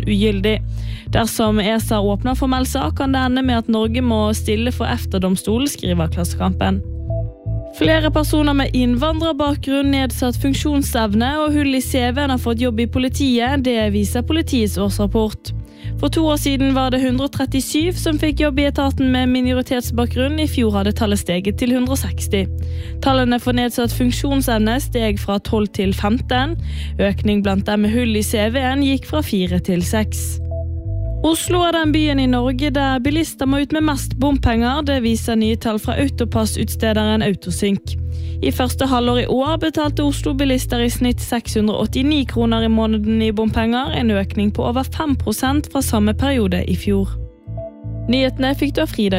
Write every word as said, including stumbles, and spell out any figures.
ugyldig. Dersom ESA åpner formell sak, kan det ende med at Norge må stille for EFTA-domstolen, skriver Klassekampen. Flere personer med innvandrerbakgrunn, nedsatt funksjonsevne og hull i C V-en har fått jobb i politiet, det viser politiets årsrapport. For to år siden var det hundre og trettisju som fikk jobb i etaten med minoritetsbakgrunn, i fjor hadde tallet steget til hundre og seksti. Tallene for nedsatt funksjonsevne steg fra tolv til femten, økning blant dem med hull i C V-en gikk fra fire til seks. Oslo er den byen i Norge der bilister må ut med mest bompenger, det viser nye tall fra Autopass-utstederen Autosync. I første halvår i år betalte Oslo-bilister i snitt seks hundre og åttini kroner i måneden i bompenger, en økning på over fem prosent fra samme periode i fjor. Nyhetene fikk du av Frida.